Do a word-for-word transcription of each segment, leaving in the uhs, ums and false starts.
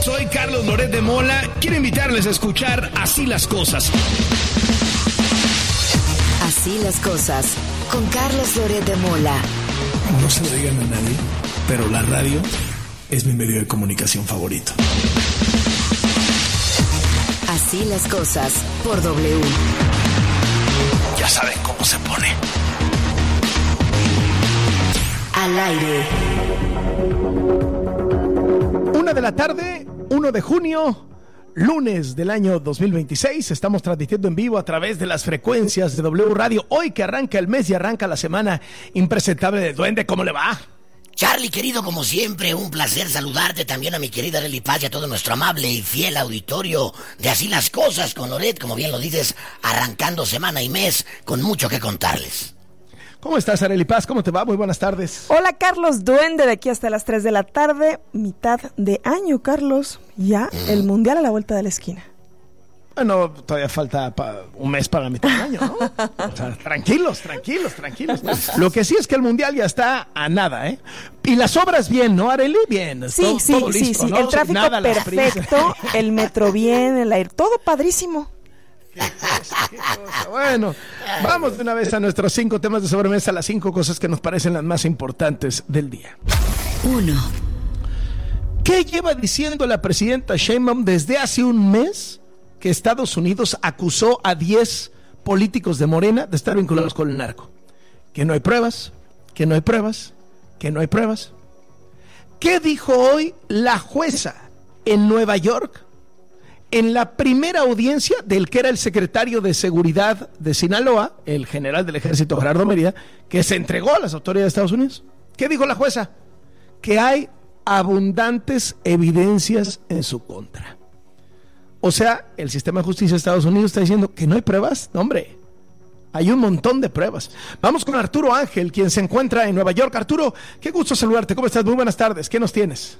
Soy Carlos Loret de Mola. Quiero invitarles a escuchar Así las Cosas. Así las Cosas, con Carlos Loret de Mola. No se lo digan a nadie, pero la radio es mi medio de comunicación favorito. Así las Cosas, por W. Ya saben cómo se pone. Al aire. Una de la tarde, uno de junio, lunes del año dos mil veintiséis. Estamos transmitiendo en vivo a través de las frecuencias de W Radio. Hoy que arranca el mes y arranca la semana impresentable de Duende. ¿Cómo le va? Charlie, querido, como siempre, un placer saludarte, también a mi querida Arely Paz y a todo nuestro amable y fiel auditorio de Así las Cosas con Loret, como bien lo dices, arrancando semana y mes con mucho que contarles. ¿Cómo estás, Arely Paz? ¿Cómo te va? Muy buenas tardes. Hola, Carlos Duende, de aquí hasta las tres de la tarde, mitad de año, Carlos. Ya mm. el Mundial a la vuelta de la esquina. Bueno, todavía falta pa, un mes para la mitad del año, ¿no? O sea, tranquilos, tranquilos, tranquilos. Lo que sí es que el Mundial ya está a nada, ¿eh? Y las obras bien, ¿no, Arely? Bien. Sí, todo, sí, todo sí, listo, sí. ¿no? El tráfico nada perfecto, el metro bien, el aire, todo padrísimo. Qué cosa, qué cosa. Bueno, vamos de una vez a nuestros cinco temas de sobremesa, las cinco cosas que nos parecen las más importantes del día. Uno. ¿Qué lleva diciendo la presidenta Sheinbaum desde hace un mes que Estados Unidos acusó a diez políticos de Morena de estar vinculados con el narco? Que no hay pruebas, que no hay pruebas, que no hay pruebas. ¿Qué dijo hoy la jueza en Nueva York en la primera audiencia del que era el secretario de Seguridad de Sinaloa, el general del ejército Gerardo Mérida, que se entregó a las autoridades de Estados Unidos? ¿Qué dijo la jueza? Que hay abundantes evidencias en su contra. O sea, el sistema de justicia de Estados Unidos está diciendo que no hay pruebas. No, hombre, hay un montón de pruebas. Vamos con Arturo Ángel, quien se encuentra en Nueva York. Arturo, qué gusto saludarte. ¿Cómo estás? Muy buenas tardes. ¿Qué nos tienes?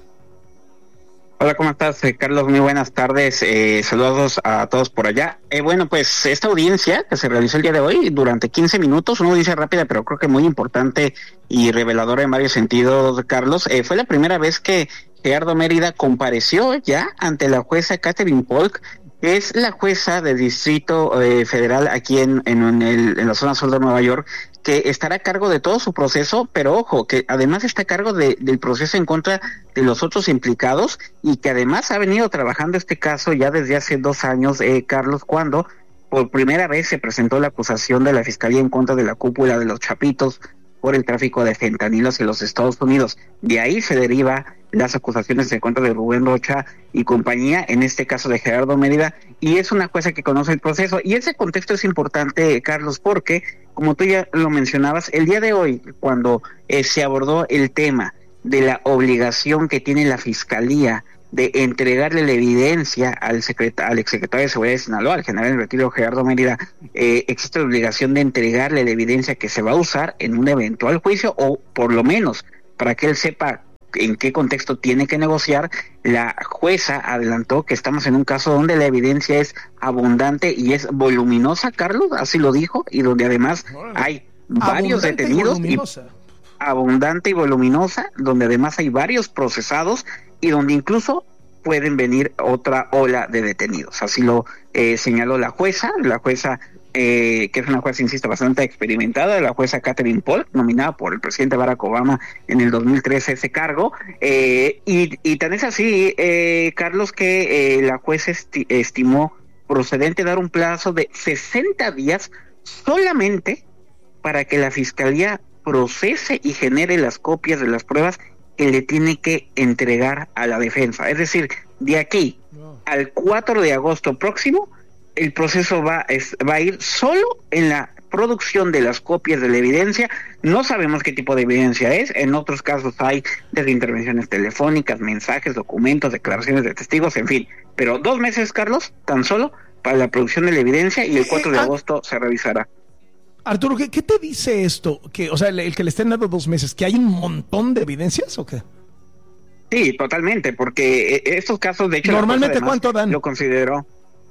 Hola, ¿cómo estás, eh, Carlos? Muy buenas tardes. Eh, saludos a todos por allá. Eh, bueno, pues esta audiencia que se realizó el día de hoy durante quince minutos, una audiencia rápida, pero creo que muy importante y reveladora en varios sentidos, Carlos, eh, fue la primera vez que Gerardo Mérida compareció ya ante la jueza Katherine Polk, que es la jueza del Distrito eh, Federal aquí en, en, en, el, en la zona sur de Nueva York, que estará a cargo de todo su proceso, pero ojo, que además está a cargo de, del proceso en contra de los otros implicados y que además ha venido trabajando este caso ya desde hace dos años, eh, Carlos, cuando por primera vez se presentó la acusación de la Fiscalía en contra de la cúpula de los Chapitos por el tráfico de fentanilo en los Estados Unidos. De ahí se deriva las acusaciones en contra de Rubén Rocha y compañía, en este caso de Gerardo Mérida, y es una jueza que conoce el proceso. Y ese contexto es importante, Carlos, porque, como tú ya lo mencionabas, el día de hoy, cuando eh, se abordó el tema de la obligación que tiene la Fiscalía de entregarle la evidencia al secretario, al exsecretario de Seguridad de Sinaloa, al general en retiro Gerardo Mérida, eh, existe la obligación de entregarle la evidencia que se va a usar en un eventual juicio, o por lo menos para que él sepa en qué contexto tiene que negociar. La jueza adelantó que estamos en un caso donde la evidencia es abundante y es voluminosa, Carlos, así lo dijo, y donde además hay varios Abundante detenidos y y abundante y voluminosa, donde además hay varios procesados y donde incluso pueden venir otra ola de detenidos. Así lo eh, señaló la jueza, la jueza eh, que es una jueza, insisto, bastante experimentada, la jueza Katherine Polk, nominada por el presidente Barack Obama en el dos mil trece ese cargo, eh, y, y tan es así, eh, Carlos, que eh, la jueza esti- estimó procedente dar un plazo de sesenta días solamente para que la Fiscalía procese y genere las copias de las pruebas que le tiene que entregar a la defensa. Es decir, de aquí al cuatro de agosto próximo, el proceso va, es, va a ir solo en la producción de las copias de la evidencia. No sabemos qué tipo de evidencia es. En otros casos hay desde intervenciones telefónicas, mensajes, documentos, declaraciones de testigos, en fin. Pero dos meses, Carlos, tan solo para la producción de la evidencia, y el cuatro de agosto se revisará. Arturo, ¿qué, qué te dice esto? Que, o sea, el, el que le estén dando dos meses, ¿que hay un montón de evidencias o qué? Sí, totalmente, porque estos casos, de hecho, normalmente cuánto dan. Lo consideró.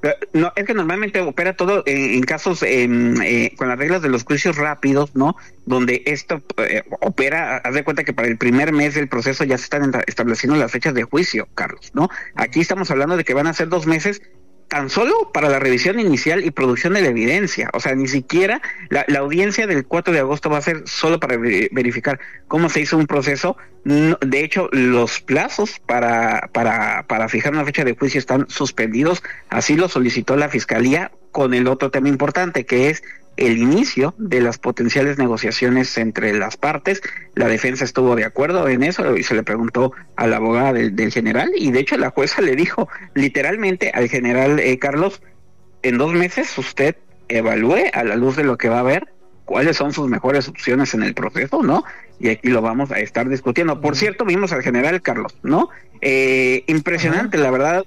No, es que normalmente opera todo en, en casos eh, eh, con las reglas de los juicios rápidos, ¿no? Donde esto eh, opera, haz de cuenta que para el primer mes del proceso ya se están estableciendo las fechas de juicio, Carlos, ¿no? Aquí estamos hablando de que van a ser dos meses tan solo para la revisión inicial y producción de la evidencia. O sea, ni siquiera la, la audiencia del cuatro de agosto va a ser solo para ver, verificar cómo se hizo un proceso. No, de hecho, los plazos para, para, para fijar una fecha de juicio están suspendidos. Así lo solicitó la Fiscalía, con el otro tema importante, que es el inicio de las potenciales negociaciones entre las partes. La defensa estuvo de acuerdo en eso y se le preguntó a la abogada del, del general, y de hecho la jueza le dijo literalmente al general eh, Carlos, en dos meses usted evalúe a la luz de lo que va a ver cuáles son sus mejores opciones en el proceso, ¿no? Y aquí lo vamos a estar discutiendo. Por cierto, vimos al general Carlos, ¿no? Eh, impresionante, la verdad.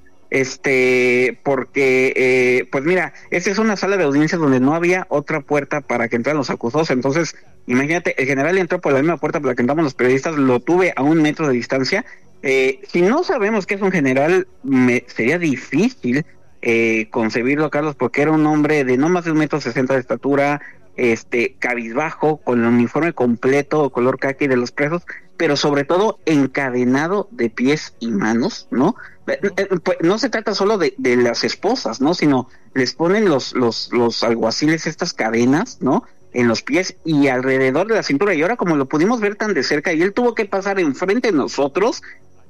Este, porque, eh, pues mira, esta es una sala de audiencias donde no había otra puerta para que entraran los acusados. Entonces, imagínate, el general entró por la misma puerta por la que entramos los periodistas, lo tuve a un metro de distancia. Eh, si no sabemos qué es un general, me, sería difícil eh, concebirlo, Carlos, porque era un hombre de no más de un metro sesenta de estatura, este, cabizbajo, con el uniforme completo, color caqui de los presos, pero sobre todo encadenado de pies y manos, ¿no? Pues no se trata solo de, de las esposas, ¿no? Sino les ponen los, los, los alguaciles estas cadenas, ¿no? En los pies y alrededor de la cintura. Y ahora, como lo pudimos ver tan de cerca, y él tuvo que pasar enfrente de nosotros,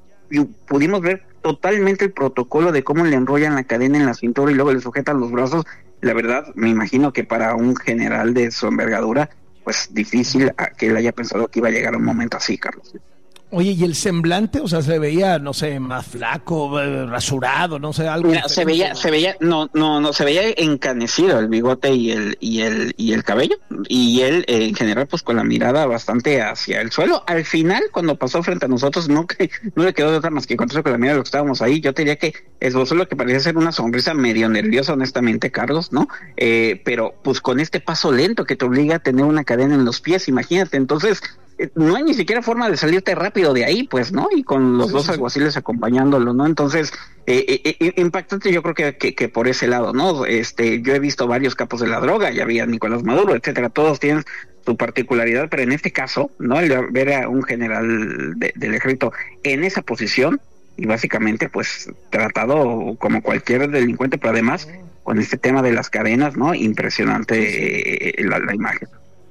y pudimos ver totalmente el protocolo de cómo le enrollan la cadena en la cintura y luego le sujetan los brazos. La verdad, me imagino que para un general de su envergadura, pues difícil a que él haya pensado que iba a llegar a un momento así, Carlos. Oye, ¿y el semblante? O sea, se veía, no sé, más flaco, rasurado, no sé, algo. Mira, se veía, se veía, no, no, no, se veía encanecido el bigote y el, y el, y el cabello, y él, eh, en general, pues con la mirada bastante hacia el suelo. Al final, cuando pasó frente a nosotros, no que, no le quedó de otra más que encontrarse con la mirada de los que estábamos ahí. Yo te diría que esbozó lo que parecía ser una sonrisa medio nerviosa, honestamente, Carlos, ¿no? Eh, pero, pues con este paso lento que te obliga a tener una cadena en los pies, imagínate, entonces, no hay ni siquiera forma de salirte rápido de ahí, pues, ¿no? Y con los sí, dos sí, alguaciles sí. acompañándolo, ¿no? Entonces, eh, eh, impactante yo creo que, que, que por ese lado, ¿no? Este, yo he visto varios capos de la droga, ya había Nicolás Maduro, etcétera, todos tienen su particularidad, pero en este caso, ¿no? El ver a un general de, del ejército en esa posición, y básicamente, pues, tratado como cualquier delincuente, pero además, con este tema de las cadenas, ¿no? Impresionante eh, la, la imagen.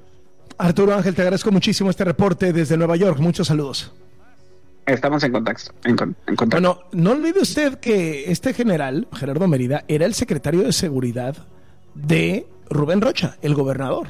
Arturo Ángel, te agradezco muchísimo este reporte desde Nueva York. Muchos saludos. Estamos en contacto. En, en contacto. Bueno, no olvide usted que este general, Gerardo Mérida, era el secretario de Seguridad de Rubén Rocha, el gobernador.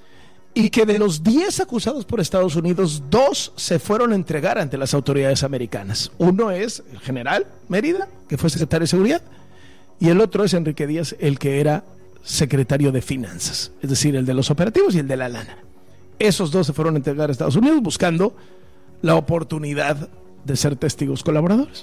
Y que de los diez acusados por Estados Unidos, dos se fueron a entregar ante las autoridades americanas. Uno es el general Mérida, que fue secretario de Seguridad, y el otro es Enrique Díaz, el que era secretario de Finanzas, es decir, el de los operativos y el de la lana. Esos dos se fueron a entregar a Estados Unidos buscando la oportunidad de ser testigos colaboradores.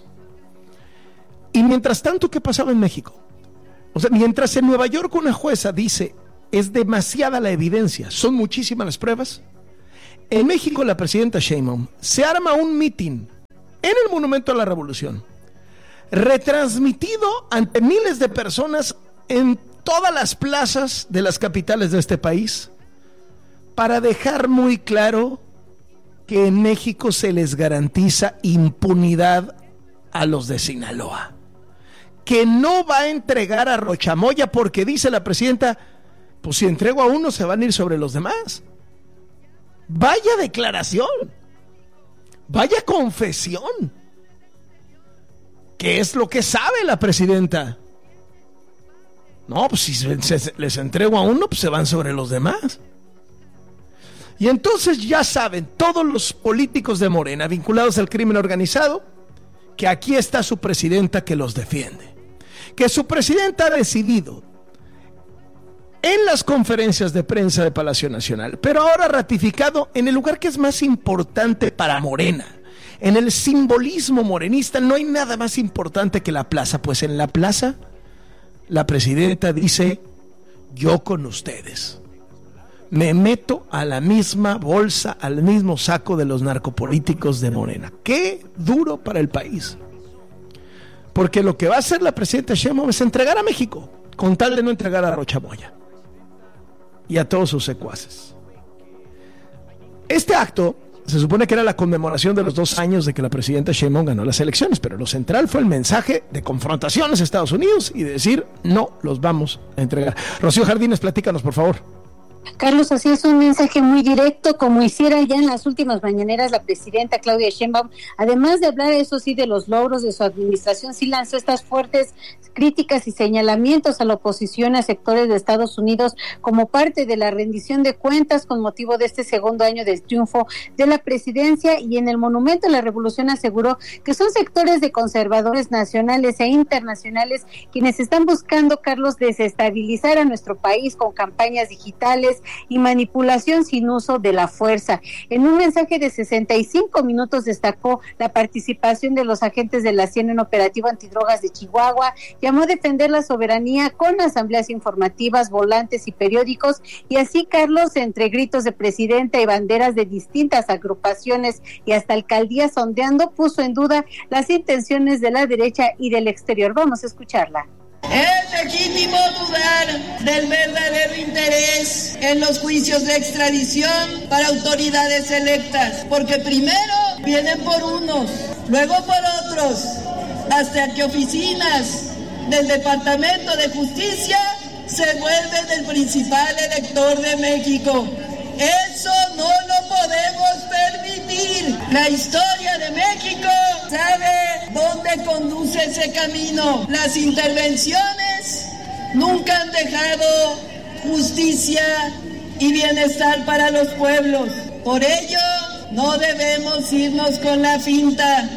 Y mientras tanto, ¿qué pasaba en México? O sea, mientras en Nueva York una jueza dice, es demasiada la evidencia, son muchísimas las pruebas, en México la presidenta Sheinbaum se arma un mitin en el Monumento a la Revolución, retransmitido ante miles de personas en todas las plazas de las capitales de este país, para dejar muy claro que en México se les garantiza impunidad a los de Sinaloa, que no va a entregar a Rochamoya porque dice la presidenta, pues si entrego a uno se van a ir sobre los demás. Vaya declaración, vaya confesión. ¿Qué es lo que sabe la presidenta? No, pues si se, les entrego a uno, pues se van sobre los demás. Y entonces ya saben todos los políticos de Morena vinculados al crimen organizado que aquí está su presidenta que los defiende, que su presidenta ha decidido en las conferencias de prensa de Palacio Nacional, pero ahora ratificado en el lugar que es más importante para Morena, en el simbolismo morenista. No hay nada más importante que la plaza, pues en la plaza la presidenta dice, yo con ustedes me meto a la misma bolsa, al mismo saco de los narcopolíticos de Morena. ¡Qué duro para el país! porque lo que va a hacer la presidenta Sheinbaum es entregar a México, con tal de no entregar a Rocha Moya y a todos sus secuaces. Este acto se supone que era la conmemoración de los dos años de que la presidenta Sheinbaum ganó las elecciones, pero lo central fue el mensaje de confrontaciones a Estados Unidos y de decir, no los vamos a entregar. Rocío Jardines, platícanos, por favor. Carlos, así es, un mensaje muy directo, como hiciera ya en las últimas mañaneras la presidenta Claudia Sheinbaum. Además de hablar, eso sí, de los logros de su administración, sí lanzó estas fuertes críticas y señalamientos a la oposición, a sectores de Estados Unidos, como parte de la rendición de cuentas con motivo de este segundo año del triunfo de la presidencia. Y en el Monumento a la Revolución aseguró que son sectores de conservadores nacionales e internacionales quienes están buscando, Carlos, desestabilizar a nuestro país con campañas digitales y manipulación sin uso de la fuerza. En un mensaje de sesenta y cinco minutos destacó la participación de los agentes de la C I E N en operativo antidrogas de Chihuahua, llamó a defender la soberanía con asambleas informativas, volantes y periódicos, y así, Carlos, entre gritos de presidenta y banderas de distintas agrupaciones y hasta alcaldías sondeando, puso en duda las intenciones de la derecha y del exterior. Vamos a escucharla. Es legítimo dudar del verdadero interés en los juicios de extradición para autoridades electas, porque primero vienen por unos, luego por otros, hasta que oficinas del Departamento de Justicia se vuelven el principal elector de México. Eso no lo podemos permitir. La historia de México sabe dónde conduce ese camino. Las intervenciones nunca han dejado justicia y bienestar para los pueblos. Por ello, no debemos irnos con la finta.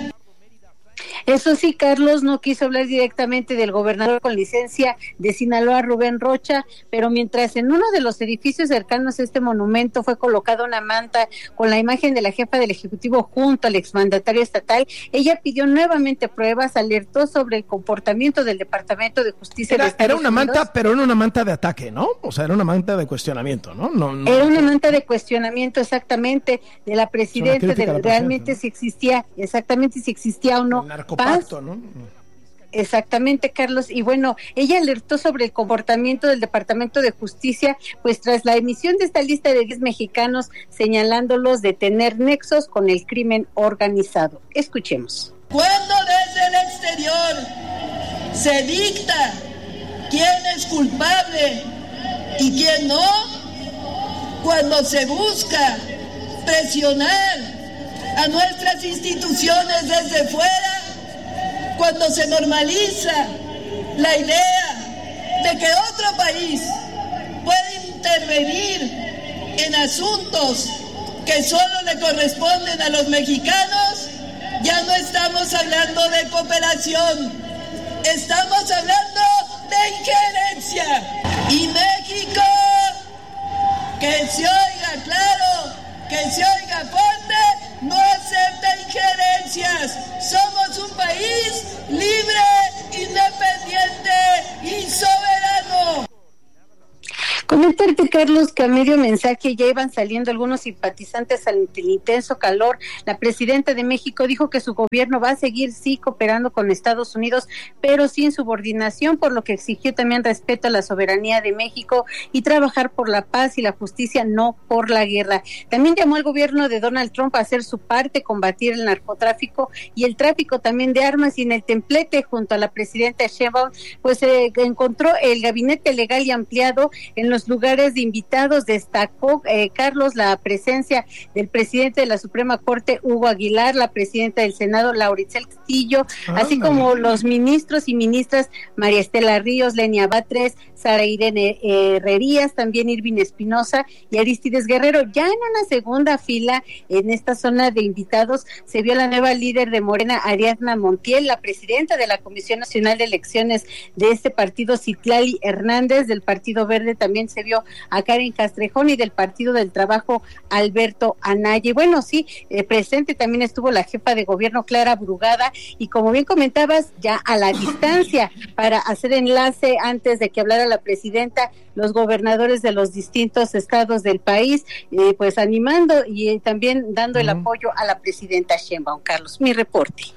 Eso sí, Carlos no quiso hablar directamente del gobernador con licencia de Sinaloa, Rubén Rocha, pero mientras en uno de los edificios cercanos a este monumento fue colocada una manta con la imagen de la jefa del Ejecutivo junto al exmandatario estatal, ella pidió nuevamente pruebas, alertó sobre el comportamiento del Departamento de Justicia era, de Estados Era una Unidos. manta, pero era una manta de ataque, ¿no? O sea, era una manta de cuestionamiento, ¿no? no, no era una manta de cuestionamiento exactamente de la presidenta, de la realmente, ¿no? Si existía, exactamente si existía o no pacto, ¿no? Exactamente, Carlos. Y bueno, ella alertó sobre el comportamiento del Departamento de Justicia, pues tras la emisión de esta lista de diez mexicanos, señalándolos de tener nexos con el crimen organizado. Escuchemos. Cuando desde el exterior se dicta quién es culpable y quién no, cuando se busca presionar a nuestras instituciones desde fuera, cuando se normaliza la idea de que otro país puede intervenir en asuntos que solo le corresponden a los mexicanos, ya no estamos hablando de cooperación, estamos hablando de injerencia. Y México, que se oiga claro, que se oiga fuerte, no acepta injerencias. Somos un país libre, independiente y soberano. Comentarte, Carlos, que a medio mensaje ya iban saliendo algunos simpatizantes ante el intenso calor. La presidenta de México dijo que su gobierno va a seguir, sí, cooperando con Estados Unidos, pero sin subordinación, por lo que exigió también respeto a la soberanía de México y trabajar por la paz y la justicia, no por la guerra. También llamó al gobierno de Donald Trump a hacer su parte, combatir el narcotráfico y el tráfico también de armas. Y en el templete, junto a la presidenta Sheinbaum, pues se eh, encontró el gabinete legal y ampliado. En los lugares de invitados destacó, eh, Carlos, la presencia del presidente de la Suprema Corte, Hugo Aguilar, la presidenta del Senado, Laura Itzel Castillo, ah, así no. como los ministros y ministras María Estela Ríos, Lenia Batres, Sara Irene eh, Herrerías, también Irving Espinosa y Aristides Guerrero. Ya en una segunda fila, en esta zona de invitados, se vio la nueva líder de Morena, Ariadna Montiel, la presidenta de la Comisión Nacional de Elecciones de este partido, Citlali Hernández, del Partido Verde, también se vio a Karen Castrejón, y del Partido del Trabajo, Alberto Anaya. Y bueno, sí, eh, presente también estuvo la jefa de gobierno, Clara Brugada, y como bien comentabas, ya a la distancia, para hacer enlace antes de que hablara la presidenta, los gobernadores de los distintos estados del país, eh, pues animando y eh, también dando el uh-huh. apoyo a la presidenta Sheinbaum. Carlos, mi reporte.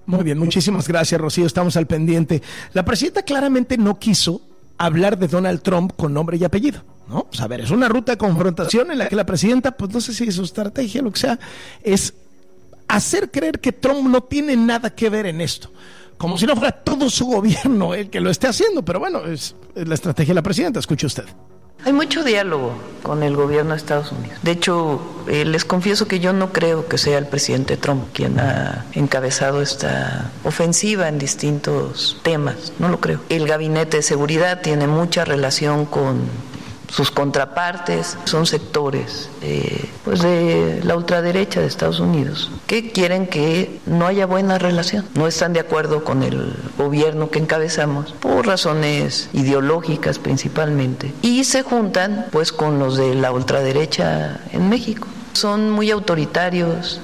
Muy bien, muchísimas gracias, Rocío, estamos al pendiente. La presidenta claramente no quiso hablar de Donald Trump con nombre y apellido, ¿no? Pues a ver, es una ruta de confrontación en la que la presidenta, pues no sé si su estrategia, lo que sea, es hacer creer que Trump no tiene nada que ver en esto, como si no fuera todo su gobierno el que lo esté haciendo, pero bueno, es, es la estrategia de la presidenta, escuche usted. Hay mucho diálogo con el gobierno de Estados Unidos. De hecho, eh, les confieso que yo no creo que sea el presidente Trump quien ha encabezado esta ofensiva en distintos temas. No lo creo. El gabinete de seguridad tiene mucha relación con sus contrapartes. Son sectores eh, pues de la ultraderecha de Estados Unidos que quieren que no haya buena relación. No están de acuerdo con el gobierno que encabezamos por razones ideológicas principalmente. Y se juntan pues con los de la ultraderecha en México. Son muy autoritarios.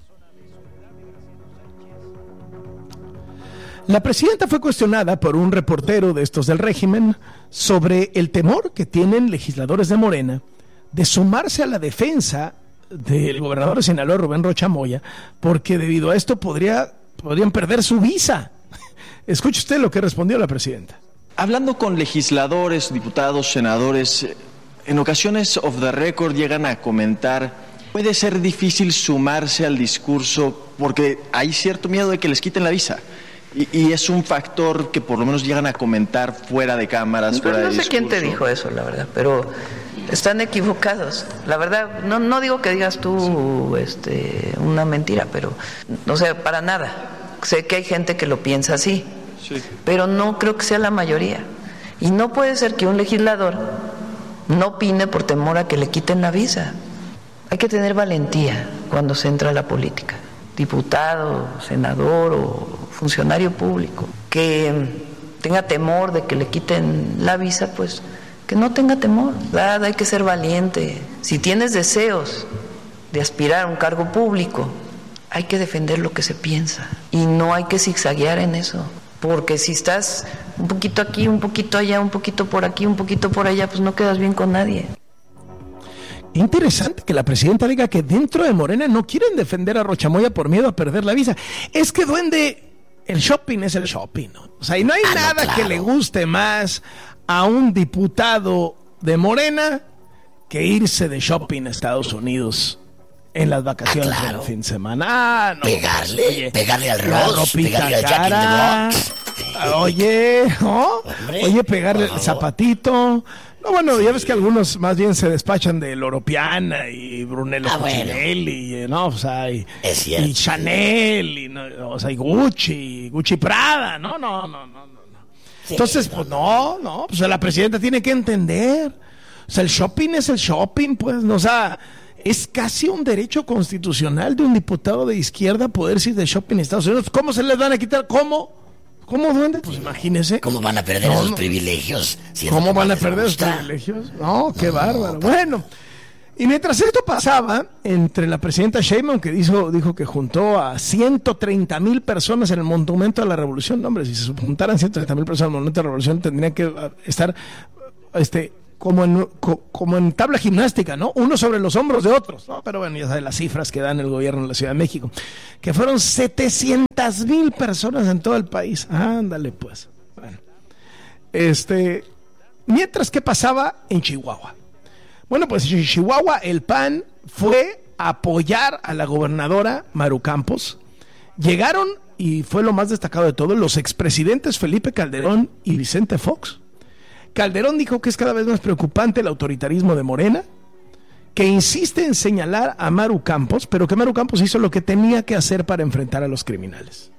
La presidenta fue cuestionada por un reportero de estos del régimen sobre el temor que tienen legisladores de Morena de sumarse a la defensa del gobernador de Sinaloa, Rubén Rocha Moya, porque debido a esto podría, podrían perder su visa. Escuche usted lo que respondió la presidenta. Hablando con legisladores, diputados, senadores, en ocasiones off the record llegan a comentar, puede ser difícil sumarse al discurso porque hay cierto miedo de que les quiten la visa. Y, y es un factor que por lo menos llegan a comentar fuera de cámaras, fuera no de sé discurso. Quién te dijo eso, la verdad, pero están equivocados. La verdad, no, no digo que digas tú este, una mentira, pero no sé, para nada. Sé que hay gente que lo piensa así, sí, pero no creo que sea la mayoría. Y no puede ser que un legislador no opine por temor a que le quiten la visa. Hay que tener valentía cuando se entra a la política. Diputado, senador o funcionario público que tenga temor de que le quiten la visa, pues que no tenga temor, ¿verdad? Hay que ser valiente. Si tienes deseos de aspirar a un cargo público, hay que defender lo que se piensa y no hay que zigzaguear en eso, porque si estás un poquito aquí, un poquito allá, un poquito por aquí, un poquito por allá, pues no quedas bien con nadie. Interesante que la presidenta diga que dentro de Morena no quieren defender a Rocha Moya por miedo a perder la visa. Es que, duende, el shopping es el shopping, ¿no? O sea, y no hay ah, nada no, claro. que le guste más a un diputado de Morena que irse de shopping a Estados Unidos en las vacaciones ah, claro. del fin de semana. Ah, no, pegarle, oye, pegarle al Ross, pegarle al Jack in the Box. Oye, ¿no? Oye, pegarle el zapatito. No, bueno, ya ves que algunos más bien se despachan de Loropiana y Brunello ah, Cucinelli, bueno. ¿no? O sea, y, y Chanel, y, no, o sea, y Gucci, Gucci Prada, no, no, no, no, no. Sí, Entonces, no. pues no, no, pues la presidenta tiene que entender. O sea, el shopping es el shopping, pues, no, o sea, es casi un derecho constitucional de un diputado de izquierda poder ir de shopping en Estados Unidos. ¿Cómo se les van a quitar? ¿Cómo? ¿Cómo, duende? Pues imagínese. ¿Cómo van a perder no, esos no. privilegios? Si ¿Cómo van a perder esos privilegios? No, qué bárbaro. Bueno, y mientras esto pasaba, entre la presidenta Sheinbaum, que dijo, dijo que juntó a ciento treinta mil personas en el Monumento a la Revolución. No, hombre, si se juntaran ciento treinta mil personas en el Monumento a la Revolución, tendrían que estar este, como, en, como en tabla gimnástica, ¿no? Uno sobre los hombros de otros, ¿no? Pero bueno, ya saben las cifras que dan el gobierno de la Ciudad de México, que fueron setecientas mil personas en todo el país. Ándale, pues. Bueno, este, mientras, ¿qué pasaba en Chihuahua? Bueno, pues en Chihuahua el P A N fue a apoyar a la gobernadora Maru Campos. Llegaron, y fue lo más destacado de todo, los expresidentes Felipe Calderón y Vicente Fox. Calderón dijo que es cada vez más preocupante el autoritarismo de Morena, que insiste en señalar a Maru Campos, pero que Maru Campos hizo lo que tenía que hacer para enfrentar a los criminales.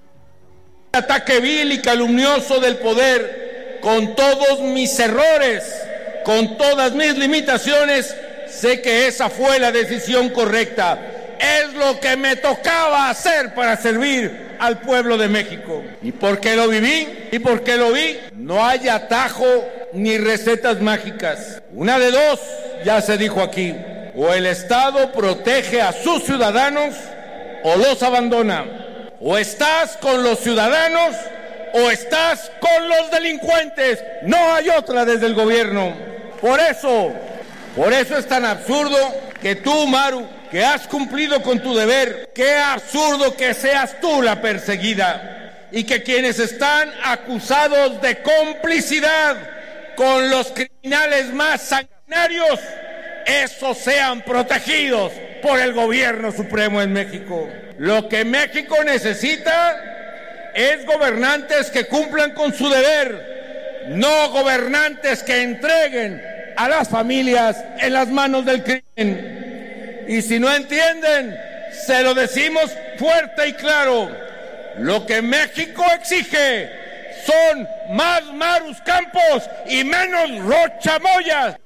Ataque vil y calumnioso del poder, con todos mis errores, con todas mis limitaciones, sé que esa fue la decisión correcta. Es lo que me tocaba hacer para servir al pueblo de México. ¿Y por qué lo viví? ¿Y por qué lo vi? No hay atajo ni recetas mágicas. Una de dos, ya se dijo aquí. O el Estado protege a sus ciudadanos o los abandona. O estás con los ciudadanos o estás con los delincuentes. No hay otra desde el gobierno. Por eso, por eso es tan absurdo que tú, Maru, que has cumplido con tu deber. Qué absurdo que seas tú la perseguida y que quienes están acusados de complicidad con los criminales más sanguinarios, esos sean protegidos por el gobierno supremo en México. Lo que México necesita es gobernantes que cumplan con su deber, no gobernantes que entreguen a las familias en las manos del crimen. Y si no entienden, se lo decimos fuerte y claro. Lo que México exige son más Marus Campos y menos Rocha Moya.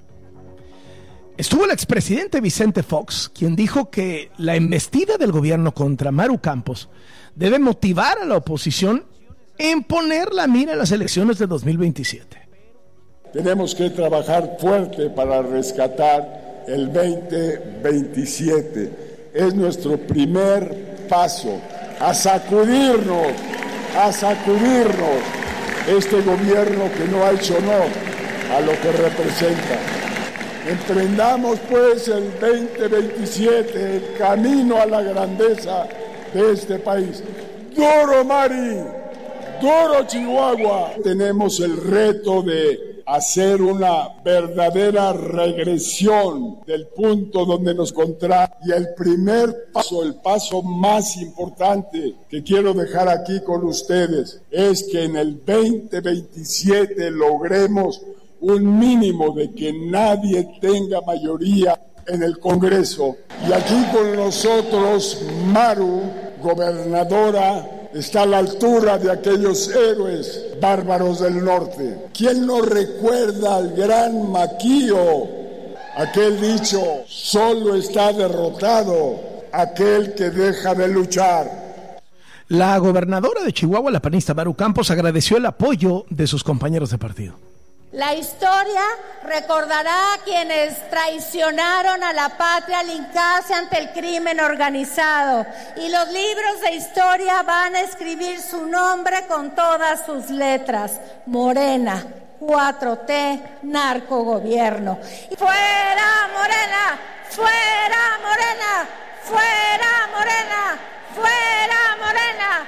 Estuvo el expresidente Vicente Fox, quien dijo que la embestida del gobierno contra Maru Campos debe motivar a la oposición en poner la mira en las elecciones de dos mil veintisiete. Tenemos que trabajar fuerte para rescatar el veinte veintisiete. Es nuestro primer paso a sacudirnos, a sacudirnos este gobierno que no ha hecho honor a lo que representa. Emprendamos pues el veinte veintisiete, el camino a la grandeza de este país. ¡Duro, Mari! ¡Duro, Chihuahua! Tenemos el reto de hacer una verdadera regresión del punto donde nos encontramos. Y el primer paso, el paso más importante que quiero dejar aquí con ustedes, es que en el veinte veintisiete logremos un mínimo de que nadie tenga mayoría en el Congreso. Y aquí con nosotros, Maru, gobernadora, está a la altura de aquellos héroes bárbaros del norte. ¿Quién no recuerda al gran Maquío? Aquel dicho, solo está derrotado aquel que deja de luchar. La gobernadora de Chihuahua, la panista Maru Campos, agradeció el apoyo de sus compañeros de partido. La historia recordará a quienes traicionaron a la patria al hincarse ante el crimen organizado, y los libros de historia van a escribir su nombre con todas sus letras: Morena, cuatro T, narcogobierno. ¡Fuera Morena! ¡Fuera Morena! ¡Fuera Morena! ¡Fuera Morena!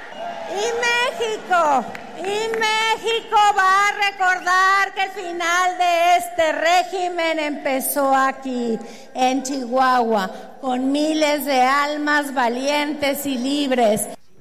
Y México, y México va a recordar que el final de este régimen empezó aquí, en Chihuahua, con miles de almas valientes y libres.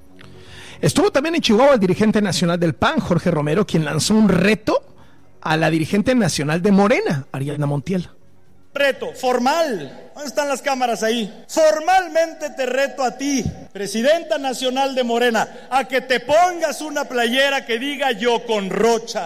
Estuvo también en Chihuahua el dirigente nacional del P A N, Jorge Romero, quien lanzó un reto a la dirigente nacional de Morena, Ariadna Montiel. Reto formal. ¿Dónde están las cámaras ahí? Formalmente te reto a ti, presidenta nacional de Morena, a que te pongas una playera que diga "Yo con Rocha".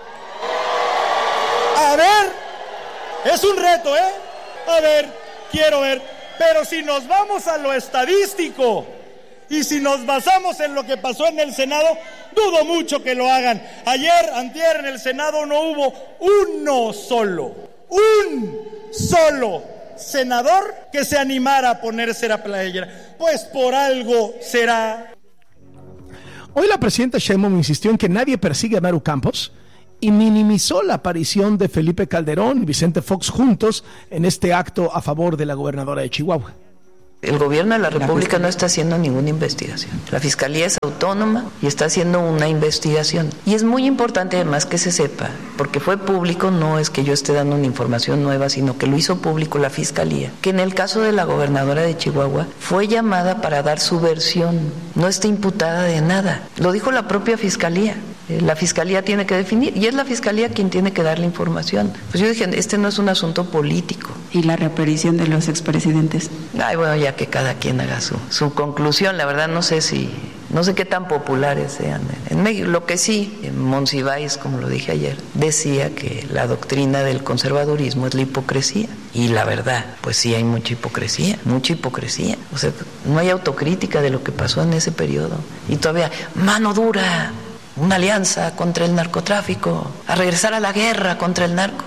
A ver, es un reto, ¿eh? A ver, quiero ver. Pero si nos vamos a lo estadístico y si nos basamos en lo que pasó en el Senado, dudo mucho que lo hagan. Ayer, antier, en el Senado no hubo uno solo, un solo senador que se animara a ponerse la playera. Pues por algo será. Hoy la presidenta Sheinbaum insistió en que nadie persigue a Maru Campos y minimizó la aparición de Felipe Calderón y Vicente Fox juntos en este acto a favor de la gobernadora de Chihuahua. El gobierno de la República no está haciendo ninguna investigación. La Fiscalía es autónoma y está haciendo una investigación. Y es muy importante además que se sepa, porque fue público, no es que yo esté dando una información nueva, sino que lo hizo público la Fiscalía, que en el caso de la gobernadora de Chihuahua fue llamada para dar su versión, no está imputada de nada. Lo dijo la propia Fiscalía. La Fiscalía tiene que definir, y es la Fiscalía quien tiene que dar la información. Pues yo dije, este no es un asunto político. ¿Y la reaparición de los expresidentes? Ay, bueno, ya que cada quien haga su, su conclusión. La verdad no sé si, no sé qué tan populares sean en México. Lo que sí, Monsiváis, como lo dije ayer, decía que la doctrina del conservadurismo es la hipocresía. Y la verdad, pues sí hay mucha hipocresía, mucha hipocresía. O sea, no hay autocrítica de lo que pasó en ese periodo. Y todavía, mano dura, una alianza contra el narcotráfico, a regresar a la guerra contra el narco.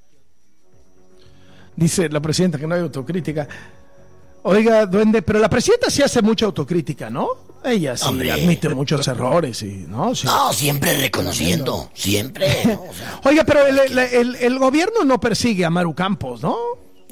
Dice la presidenta que no hay autocrítica. Oiga, duende, pero la presidenta sí hace mucha autocrítica, ¿no? Ella sí Hombre, admite pero, muchos pero, errores y no, sí. No, siempre reconociendo, siempre. ¿no? O sea, Oiga, pero el, el, el, el gobierno no persigue a Maru Campos, ¿no?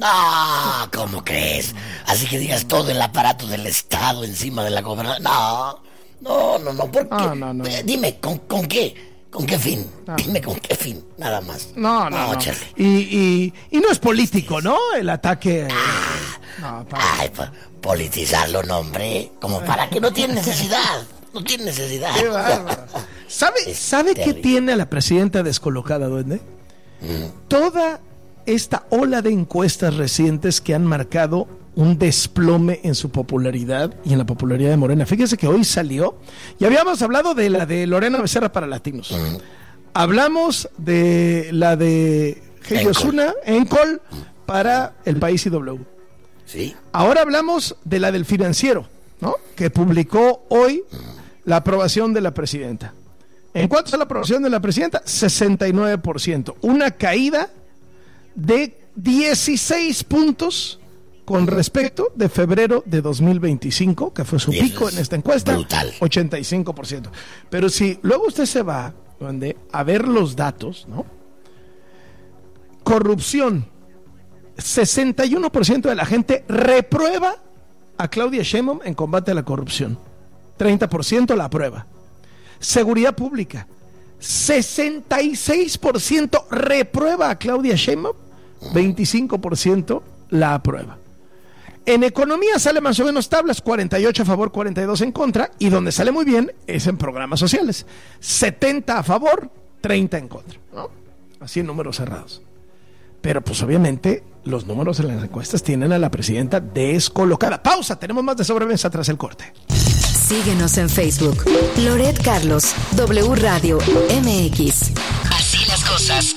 No, ¿cómo crees? Así que digas todo el aparato del Estado encima de la gobernación. No, no, no, no. ¿Por qué? No, no, no. Eh, dime, ¿con, con qué? ¿Con qué fin? No. Dime con qué fin, nada más. No, no, no. no. Y, y, y no es político, ¿no? El ataque... Ah, no, para... Ay, pa, politizarlo, no, hombre. Como para que no tiene necesidad. No tiene necesidad. Qué bárbaro. ¿Sabe, ¿sabe qué tiene a la presidenta descolocada, duende? Mm. Toda esta ola de encuestas recientes que han marcado un desplome en su popularidad y en la popularidad de Morena. Fíjese que hoy salió, y habíamos hablado de la de Lorena Becerra para Latinos. Mm. Hablamos de la de Heidi Osuna, Encol, para El País y W. ¿Sí? Ahora hablamos de la del Financiero, ¿no? Que publicó hoy mm. la aprobación de la presidenta. ¿En cuánto está la aprobación de la presidenta? sesenta y nueve por ciento. Una caída de dieciséis puntos con respecto de febrero de dos mil veinticinco, que fue su pico en esta encuesta. Brutal. ochenta y cinco por ciento. Pero si luego usted se va, ¿dónde? A ver los datos, ¿no? Corrupción. sesenta y uno por ciento de la gente reprueba a Claudia Sheinbaum en combate a la corrupción. treinta por ciento la aprueba. Seguridad pública. sesenta y seis por ciento reprueba a Claudia Sheinbaum. veinticinco por ciento la aprueba. En economía sale más o menos tablas, cuarenta y ocho a favor, cuarenta y dos en contra, y donde sale muy bien es en programas sociales, setenta a favor, treinta en contra, ¿no? Así en números cerrados. Pero pues obviamente los números en las encuestas tienen a la presidenta descolocada. Pausa, tenemos más de sobremesa tras el corte. Síguenos en Facebook, Loret Carlos, W Radio M X. Así las cosas.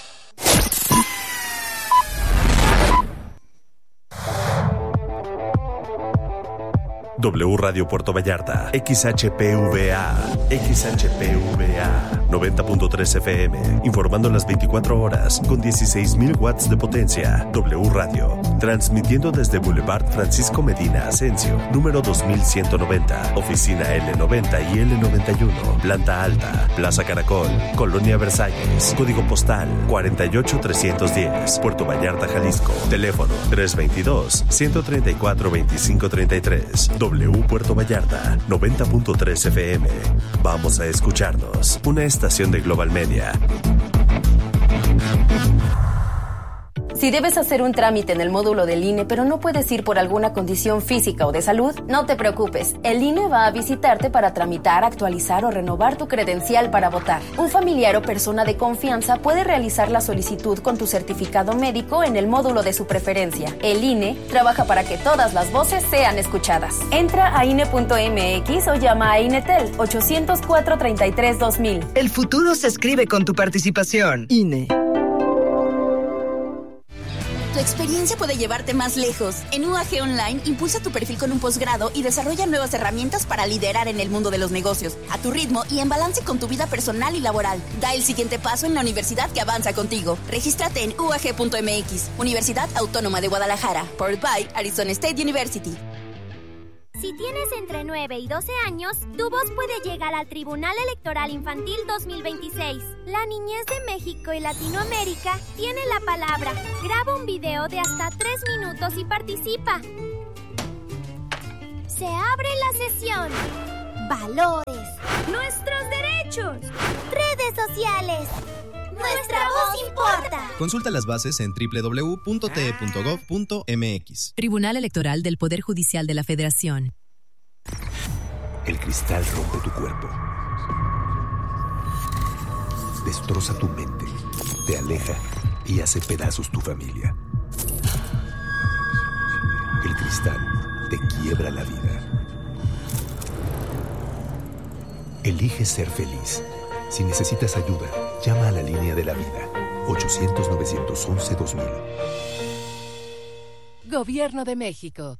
W Radio Puerto Vallarta, X H P V A, X H P V A, noventa punto tres F M, informando las veinticuatro horas con dieciséis mil watts de potencia. W Radio, transmitiendo desde Boulevard Francisco Medina Asensio, número dos mil ciento noventa, oficina L noventa y L noventa y uno, planta alta, Plaza Caracol, Colonia Versalles, código postal cuarenta y ocho trescientos diez, Puerto Vallarta, Jalisco, teléfono tres veintidós, ciento treinta y cuatro, veinticinco treinta y tres. W Puerto Vallarta, noventa punto tres F M. Vamos a escucharnos. Una estación de Global Media. Si debes hacer un trámite en el módulo del I N E, pero no puedes ir por alguna condición física o de salud, no te preocupes. El I N E va a visitarte para tramitar, actualizar o renovar tu credencial para votar. Un familiar o persona de confianza puede realizar la solicitud con tu certificado médico en el módulo de su preferencia. El I N E trabaja para que todas las voces sean escuchadas. Entra a I N E punto M X o llama a INETEL ocho cero cuatro, treinta y tres, dos mil. El futuro se escribe con tu participación. I N E. Tu experiencia puede llevarte más lejos. En U A G Online, impulsa tu perfil con un posgrado y desarrolla nuevas herramientas para liderar en el mundo de los negocios, a tu ritmo y en balance con tu vida personal y laboral. Da el siguiente paso en la universidad que avanza contigo. Regístrate en U A G punto M X, Universidad Autónoma de Guadalajara, powered by Arizona State University. Si tienes entre nueve y doce años, tu voz puede llegar al Tribunal Electoral Infantil dos mil veintiséis. La niñez de México y Latinoamérica tiene la palabra. Graba un video de hasta tres minutos y participa. Se abre la sesión. Valores. Nuestros derechos. Redes sociales. Nuestra voz importa. Consulta las bases en doble u doble u doble u punto t e punto gov punto m x. Tribunal Electoral del Poder Judicial de la Federación. El cristal rompe tu cuerpo. Destroza tu mente. Te aleja y hace pedazos tu familia. El cristal te quiebra la vida. Elige ser feliz. Si necesitas ayuda, llama a la línea de la vida. ochocientos, novecientos once, dos mil. Gobierno de México.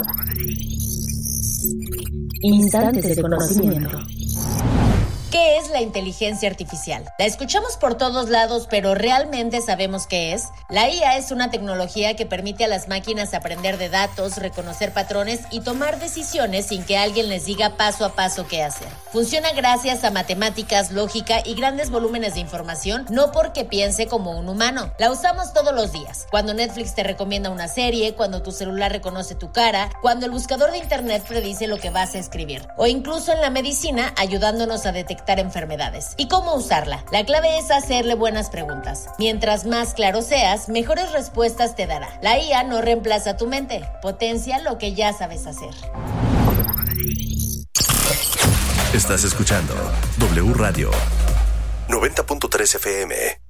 Instantes de conocimiento. ¿Qué es la inteligencia artificial? La escuchamos por todos lados, pero ¿realmente sabemos qué es? La I A es una tecnología que permite a las máquinas aprender de datos, reconocer patrones y tomar decisiones sin que alguien les diga paso a paso qué hacer. Funciona gracias a matemáticas, lógica y grandes volúmenes de información, no porque piense como un humano. La usamos todos los días. Cuando Netflix te recomienda una serie, cuando tu celular reconoce tu cara, cuando el buscador de internet predice lo que vas a escribir, o incluso en la medicina ayudándonos a detectar enfermedades. ¿Y cómo usarla? La clave es hacerle buenas preguntas. Mientras más claro seas, mejores respuestas te dará. La I A no reemplaza tu mente, potencia lo que ya sabes hacer. Estás escuchando W Radio noventa punto tres F M.